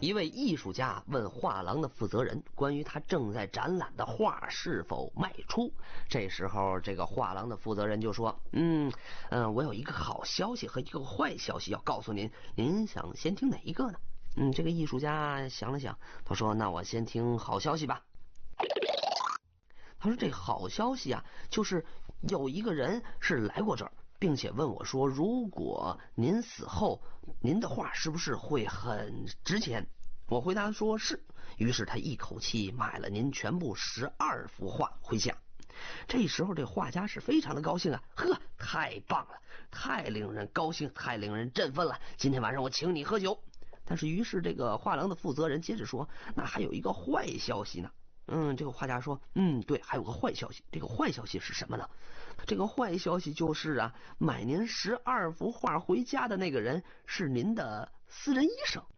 一位艺术家问画廊的负责人关于他正在展览的画是否卖出。这时候这个画廊的负责人就说我有一个好消息和一个坏消息要告诉您，您想先听哪一个呢？这个艺术家想了想，他说那我先听好消息吧。他说这好消息啊，就是有一个人是来过这儿，并且问我说，如果您死后，您的画是不是会很值钱？我回答说是。于是他一口气买了您全部12幅画回家。这时候这画家是非常的高兴啊，太棒了，太令人高兴，太令人振奋了，今天晚上我请你喝酒。但是于是这个画廊的负责人接着说，那还有一个坏消息呢。这个画家说，对，还有个坏消息。这个坏消息是什么呢？这个坏消息就是啊，买您12幅画回家的那个人是您的私人医生。